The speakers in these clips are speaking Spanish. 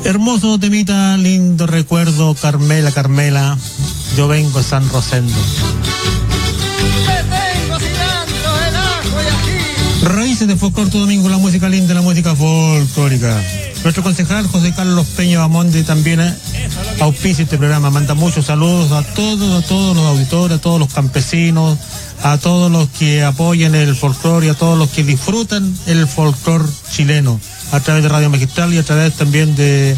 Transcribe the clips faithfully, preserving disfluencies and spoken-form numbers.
Hermoso temita, lindo recuerdo, Carmela, Carmela, yo vengo de San Rosendo. Raíces de folclor, todo domingo, la música linda, la música folclórica. Nuestro concejal José Carlos Peña Bamonde también auspicia este programa, manda muchos saludos a todos, a todos los auditores, a todos los campesinos, a todos los que apoyan el folclor y a todos los que disfrutan el folclor chileno a través de Radio Magistral y a través también de,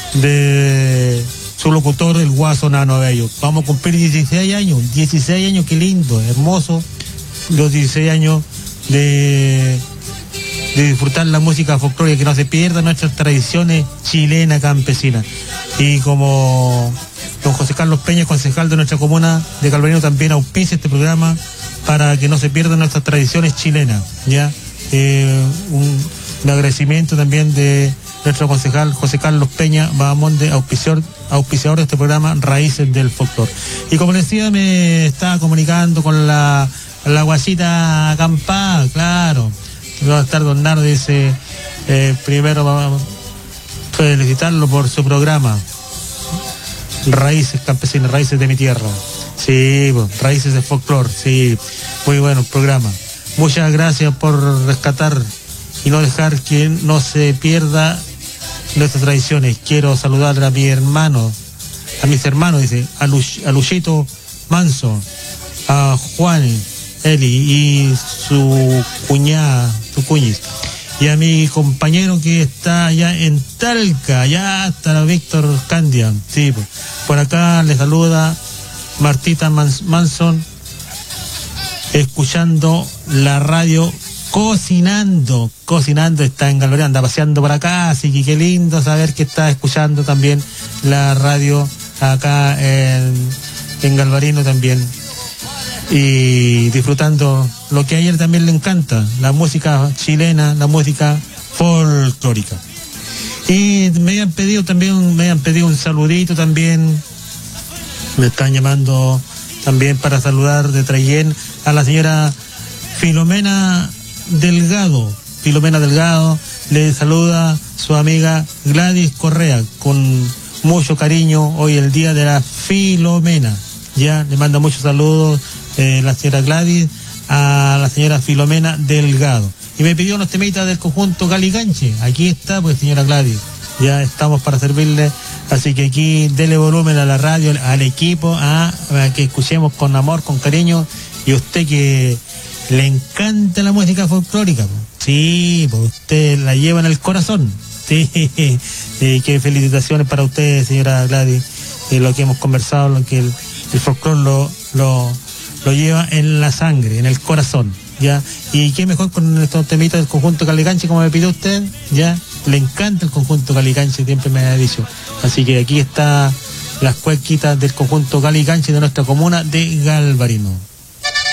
de su locutor, el Guaso Nano Bello. Vamos a cumplir dieciséis años, dieciséis años, qué lindo, hermoso, los dieciséis años de, de disfrutar la música folclórica, que no se pierdan nuestras tradiciones chilenas campesinas. Y como don José Carlos Peña, concejal de nuestra comuna de Galvarino, también auspicia este programa para que no se pierdan nuestras tradiciones chilenas, ¿ya? Eh, un, un agradecimiento también de nuestro concejal José Carlos Peña Bahamonde, auspiciador, auspiciador de este programa Raíces del Folclor. Y como les decía, me estaba comunicando con la, la guasita acampada, claro. Va a estar don Nardo, dice, eh, primero vamos a felicitarlo por su programa Raíces Campesinas, Raíces de mi Tierra. Sí, pues, Raíces de Folclor, sí, muy bueno el programa. Muchas gracias por rescatar y no dejar que no se pierda nuestras tradiciones. Quiero saludar a mi hermano, a mis hermanos, dice, a, Luch, a Luchito Manso, a Juan Eli y su cuñada, su cuñis, y a mi compañero que está allá en Talca, allá está Víctor Candia. Sí, pues, por acá le saluda Martita Mans- Manson, escuchando la radio Cocinando, cocinando, está en Galvarino, anda paseando por acá, así que qué lindo saber que está escuchando también la radio acá en, en Galvarino también, y disfrutando lo que a ella también le encanta, la música chilena, la música folclórica. Y me habían pedido también, me habían pedido un saludito también, me están llamando también para saludar de Traillén a la señora Filomena Delgado. Filomena Delgado le saluda su amiga Gladys Correa con mucho cariño hoy el día de la Filomena. Ya le manda muchos saludos eh, la señora Gladys a la señora Filomena Delgado. Y me pidió unos temitas del conjunto Calicanche. Aquí está, pues, señora Gladys. Ya estamos para servirle. Así que aquí dele volumen a la radio, al equipo, a, a que escuchemos con amor, con cariño. Y usted que le encanta la música folclórica, sí, pues usted la lleva en el corazón. Sí, sí, qué felicitaciones para usted, señora Gladys, y lo que hemos conversado, lo que el, el folclore lo, lo, lo lleva en la sangre, en el corazón, ya. Y qué mejor con estos temitas del conjunto Calicanche, como me pidió usted, ya. Le encanta el conjunto Calicanche, siempre me ha dicho. Así que aquí está las cuequitas del conjunto Calicanche de nuestra comuna de Galvarino.